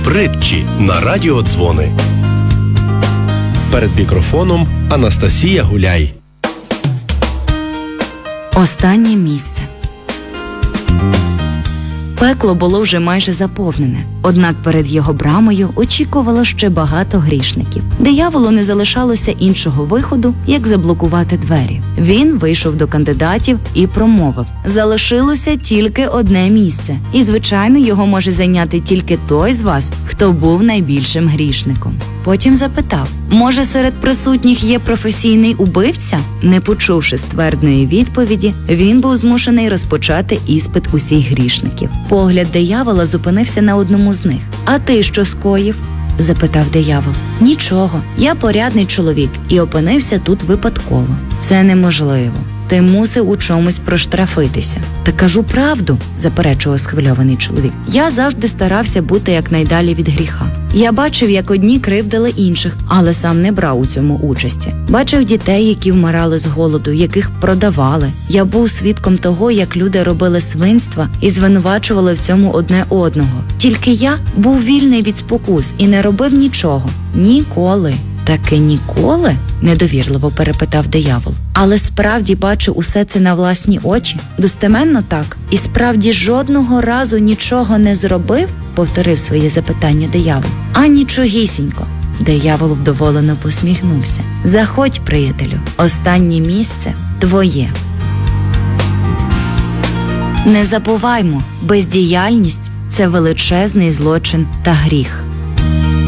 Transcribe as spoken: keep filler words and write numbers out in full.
притчі на радіодзвони. Перед мікрофоном Анастасія Гуляй. Останнє місце. Пекло було вже майже заповнене, однак перед його брамою очікувало ще багато грішників. Дияволу не залишалося іншого виходу, як заблокувати двері. Він вийшов до кандидатів і промовив: залишилося тільки одне місце, і, звичайно, його може зайняти тільки той з вас, хто був найбільшим грішником. Потім запитав: може, серед присутніх є професійний убивця? Не почувши ствердної відповіді, він був змушений розпочати іспит усіх грішників. Погляд диявола зупинився на одному з них. «А ти що скоїв?» – запитав диявол. «Нічого, я порядний чоловік і опинився тут випадково». «Це неможливо. Ти мусив у чомусь проштрафитися». «Та кажу правду», – заперечував схвильований чоловік. «Я завжди старався бути якнайдалі від гріха. Я бачив, як одні кривдили інших, але сам не брав у цьому участі. Бачив дітей, які вмирали з голоду, яких продавали. Я був свідком того, як люди робили свинства і звинувачували в цьому одне одного. Тільки я був вільний від спокус і не робив нічого. Ніколи». «Таки ніколи?» – недовірливо перепитав диявол. «Але справді бачив усе це на власні очі?» «Достеменно так. І справді жодного разу нічого не зробив?» – повторив своє запитання диявол. «А нічогісінько». Диявол вдоволено посміхнувся. «Заходь, приятелю, останнє місце твоє». Не забуваймо, бездіяльність – це величезний злочин та гріх.